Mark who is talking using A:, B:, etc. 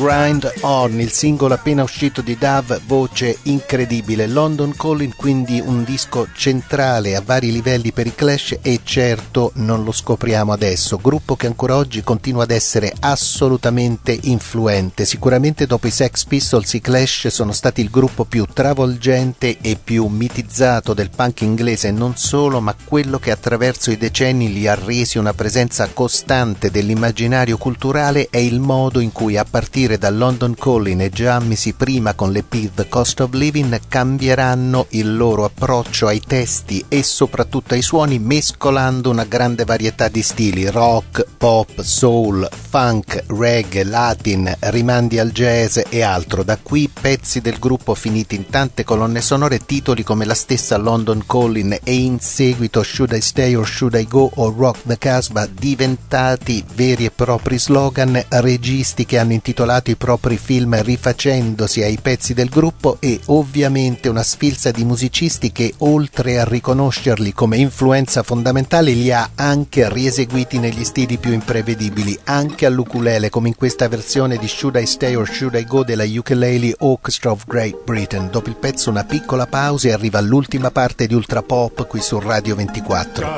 A: Grind On, il singolo appena uscito di Dove, voce incredibile. London Calling, quindi un disco centrale a vari livelli per i Clash, e certo non lo scopriamo adesso, gruppo che ancora oggi continua ad essere assolutamente influente. Sicuramente dopo i Sex Pistols i Clash sono stati il gruppo più travolgente e più mitizzato del punk inglese, e non solo, ma quello che attraverso i decenni li ha resi una presenza costante dell'immaginario culturale è il modo in cui, a partire da London Calling e già ammisi prima con l'EP The Cost of Living, cambieranno il loro approccio ai testi e soprattutto ai suoni, mescolando una grande varietà di stili: rock, pop, soul, funk, reggae, latin, rimandi al jazz e altro. Da qui pezzi del gruppo finiti in tante colonne sonore, titoli come la stessa London Calling e in seguito Should I Stay or Should I Go o Rock the Casbah, diventati veri e propri slogan, registi che hanno intitolato i propri film rifacendosi ai pezzi del gruppo, e ovviamente una sfilza di musicisti che, oltre a riconoscerli come influenza fondamentale, li ha anche rieseguiti negli stili più imprevedibili, anche all'ukulele, come in questa versione di Should I Stay or Should I Go della Ukulele Orchestra of Great Britain. Dopo il pezzo una piccola pausa e arriva l'ultima parte di Ultra Pop qui su Radio 24.